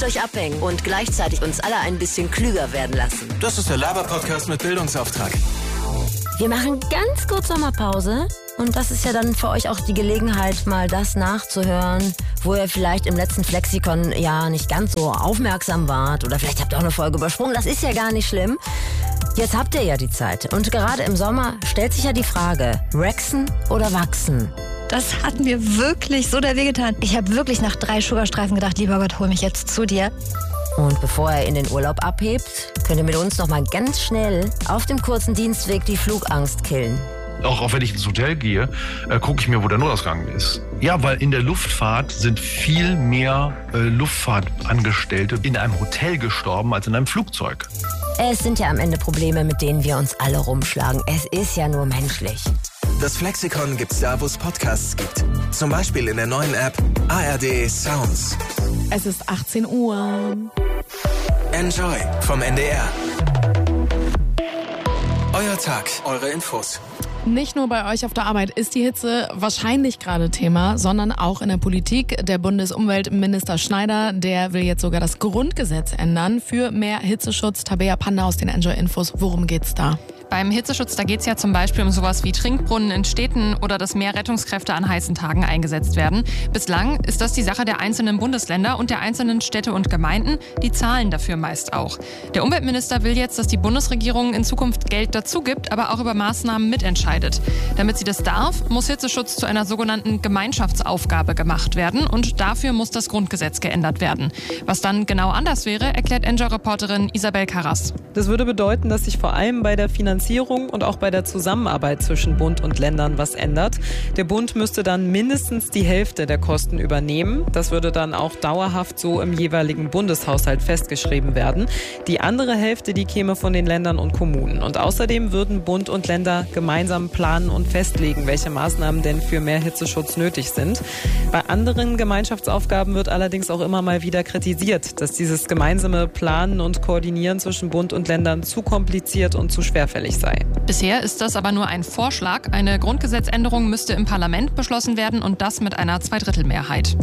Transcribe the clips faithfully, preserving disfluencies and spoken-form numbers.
euch abhängen und gleichzeitig uns alle ein bisschen klüger werden lassen. Das ist der Laber-Podcast mit Bildungsauftrag. Wir machen ganz kurz Sommerpause und das ist ja dann für euch auch die Gelegenheit, mal das nachzuhören, wo ihr vielleicht im letzten Flexikon ja nicht ganz so aufmerksam wart oder vielleicht habt ihr auch eine Folge übersprungen. Das ist ja gar nicht schlimm. Jetzt habt ihr ja die Zeit und gerade im Sommer stellt sich ja die Frage, waxen oder wachsen? Das hat mir wirklich so der Weh getan. Ich habe wirklich nach drei Sugarstreifen gedacht, lieber Gott, hol mich jetzt zu dir. Und bevor er in den Urlaub abhebt, könnt ihr mit uns noch mal ganz schnell auf dem kurzen Dienstweg die Flugangst killen. Auch, auch wenn ich ins Hotel gehe, äh, gucke ich mir, wo der Notausgang ist. Ja, weil in der Luftfahrt sind viel mehr äh, Luftfahrtangestellte in einem Hotel gestorben als in einem Flugzeug. Es sind ja am Ende Probleme, mit denen wir uns alle rumschlagen. Es ist ja nur menschlich. Das Flexikon gibt's da, wo es Podcasts gibt. Zum Beispiel in der neuen App A R D Sounds. Es ist achtzehn Uhr. Enjoy vom N D R. Euer Tag, eure Infos. Nicht nur bei euch auf der Arbeit ist die Hitze wahrscheinlich gerade Thema, sondern auch in der Politik. Der Bundesumweltminister Schneider, der will jetzt sogar das Grundgesetz ändern für mehr Hitzeschutz. Tabea Panda aus den Enjoy Infos. Worum geht's da? Beim Hitzeschutz, da geht es ja zum Beispiel um sowas wie Trinkbrunnen in Städten oder dass mehr Rettungskräfte an heißen Tagen eingesetzt werden. Bislang ist das die Sache der einzelnen Bundesländer und der einzelnen Städte und Gemeinden. Die zahlen dafür meist auch. Der Umweltminister will jetzt, dass die Bundesregierung in Zukunft Geld dazu gibt, aber auch über Maßnahmen mitentscheidet. Damit sie das darf, muss Hitzeschutz zu einer sogenannten Gemeinschaftsaufgabe gemacht werden und dafür muss das Grundgesetz geändert werden. Was dann genau anders wäre, erklärt Enjoy-Reporterin Isabel Karras. Das würde bedeuten, dass sich vor allem bei der Finanzierung und auch bei der Zusammenarbeit zwischen Bund und Ländern was ändert. Der Bund müsste dann mindestens die Hälfte der Kosten übernehmen. Das würde dann auch dauerhaft so im jeweiligen Bundeshaushalt festgeschrieben werden. Die andere Hälfte, die käme von den Ländern und Kommunen. Und außerdem würden Bund und Länder gemeinsam planen und festlegen, welche Maßnahmen denn für mehr Hitzeschutz nötig sind. Bei anderen Gemeinschaftsaufgaben wird allerdings auch immer mal wieder kritisiert, dass dieses gemeinsame Planen und Koordinieren zwischen Bund und Ländern zu kompliziert und zu schwerfällig sei. Bisher ist das aber nur ein Vorschlag. Eine Grundgesetzänderung müsste im Parlament beschlossen werden und das mit einer Zweidrittelmehrheit.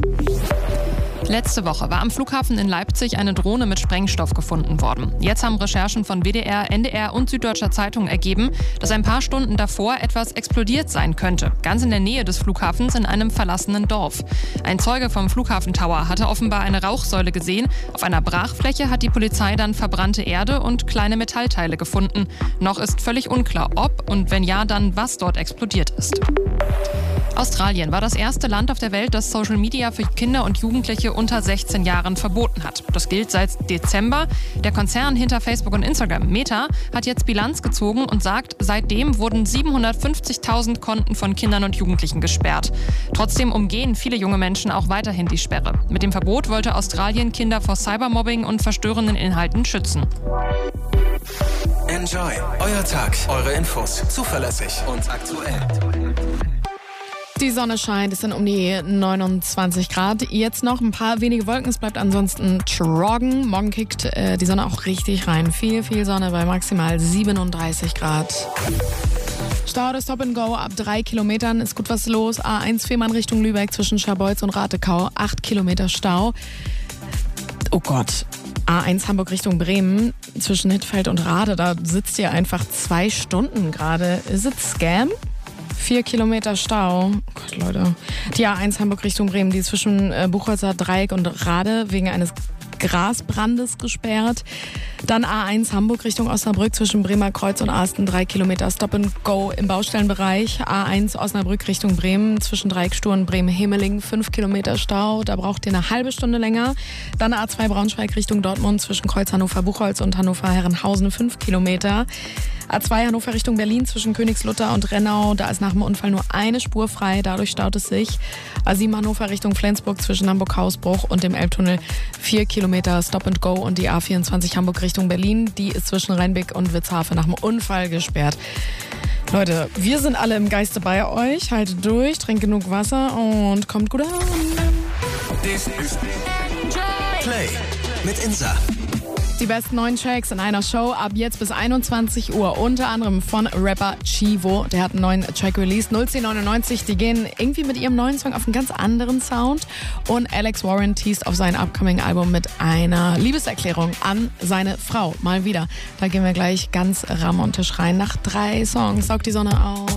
Letzte Woche war am Flughafen in Leipzig eine Drohne mit Sprengstoff gefunden worden. Jetzt haben Recherchen von W D R, N D R und Süddeutscher Zeitung ergeben, dass ein paar Stunden davor etwas explodiert sein könnte. Ganz in der Nähe des Flughafens in einem verlassenen Dorf. Ein Zeuge vom Flughafentower hatte offenbar eine Rauchsäule gesehen. Auf einer Brachfläche hat die Polizei dann verbrannte Erde und kleine Metallteile gefunden. Noch ist völlig unklar, ob und wenn ja, dann was dort explodiert ist. Australien war das erste Land auf der Welt, das Social Media für Kinder und Jugendliche unter sechzehn Jahren verboten hat. Das gilt seit Dezember. Der Konzern hinter Facebook und Instagram, Meta, hat jetzt Bilanz gezogen und sagt, seitdem wurden siebenhundertfünfzigtausend Konten von Kindern und Jugendlichen gesperrt. Trotzdem umgehen viele junge Menschen auch weiterhin die Sperre. Mit dem Verbot wollte Australien Kinder vor Cybermobbing und verstörenden Inhalten schützen. Enjoy, euer Tag, eure Infos, zuverlässig und aktuell. Die Sonne scheint, es sind um die neunundzwanzig Grad. Jetzt noch ein paar wenige Wolken, es bleibt ansonsten trocken. Morgen kickt äh, die Sonne auch richtig rein. Viel, viel Sonne bei maximal siebenunddreißig Grad. Stau des Stop and Go ab drei Kilometern ist gut was los. A eins Fehmarn Richtung Lübeck zwischen Scharbeutz und Ratekau, acht Kilometer Stau. Oh Gott. A eins Hamburg Richtung Bremen zwischen Hittfeld und Rade, da sitzt ihr einfach zwei Stunden gerade. Ist es Scam? Vier Kilometer Stau. Oh Gott, Leute. Die A eins Hamburg Richtung Bremen, die ist zwischen äh, Buchholzer Dreieck und Rade wegen eines Grasbrandes gesperrt. Dann A eins Hamburg Richtung Osnabrück zwischen Bremer Kreuz und Arsten, drei Kilometer Stop and Go im Baustellenbereich. A eins Osnabrück Richtung Bremen zwischen Dreieckstuhl und Bremen-Hemeling, fünf Kilometer Stau. Da braucht ihr eine halbe Stunde länger. Dann A zwei Braunschweig Richtung Dortmund zwischen Kreuz Hannover-Buchholz und Hannover-Herrenhausen, fünf Kilometer. A zwei Hannover Richtung Berlin zwischen Königslutter und Rennau. Da ist nach dem Unfall nur eine Spur frei, dadurch staut es sich. A sieben Hannover Richtung Flensburg zwischen Hamburg-Hausbruch und dem Elbtunnel, vier Kilometer Stop and Go. Und die A vierundzwanzig Hamburg Richtung Berlin, die ist zwischen Rheinbeck und Witzhafe nach dem Unfall gesperrt. Leute, wir sind alle im Geiste bei euch. Haltet durch, trinkt genug Wasser und kommt gut an. This is Play mit Insa. Die besten neuen Tracks in einer Show ab jetzt bis einundzwanzig Uhr. Unter anderem von Rapper Chivo. Der hat einen neuen Track released. null zehn neunundneunzig. Die gehen irgendwie mit ihrem neuen Song auf einen ganz anderen Sound. Und Alex Warren teast auf sein upcoming Album mit einer Liebeserklärung an seine Frau. Mal wieder. Da gehen wir gleich ganz ramontisch rein. Nach drei Songs saugt die Sonne auf.